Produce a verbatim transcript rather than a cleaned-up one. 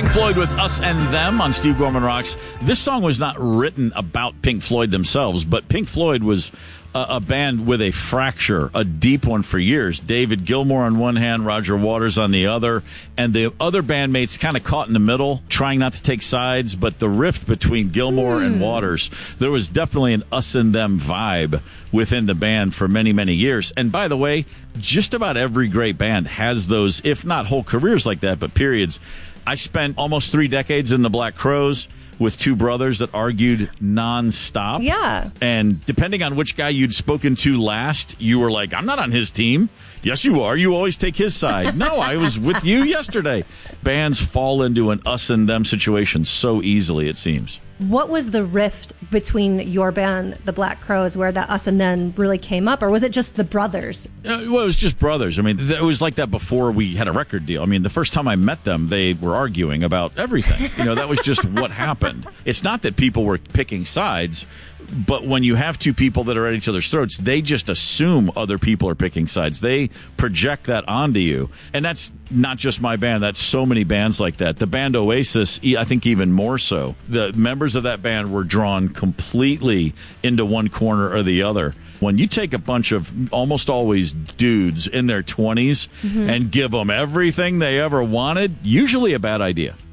Floyd with Us and Them on Steve Gorman Rocks. This song was not written about Pink Floyd themselves, but Pink Floyd was a, a band with a fracture, a deep one for years. David Gilmour on one hand, Roger Waters on the other, and the other bandmates kind of caught in the middle, trying not to take sides, but the rift between Gilmour mm. and Waters, there was definitely an Us and Them vibe within the band for many, many years. And by the way, just about every great band has those, if not whole careers like that, but periods. I spent almost three decades in the Black Crowes with two brothers that argued nonstop. Yeah. And depending on which guy you'd spoken to last, you were like, I'm not on his team. Yes, you are. You always take his side. No, I was with you yesterday. Bands fall into an us and them situation so easily, it seems. What was the rift between your band, the Black Crowes, where that us and then really came up? Or was it just the brothers? Uh, well, it was just brothers. I mean, th- it was like that before we had a record deal. I mean, the first time I met them, they were arguing about everything. You know, that was just what happened. It's not that people were picking sides, but when you have two people that are at each other's throats, they just assume other people are picking sides. They project that onto you. And that's not just my band. That's so many bands like that. The band Oasis, I think even more so. The members of that band were drawn completely into one corner or the other. When you take a bunch of almost always dudes in their twenties mm-hmm. and give them everything they ever wanted, usually a bad idea.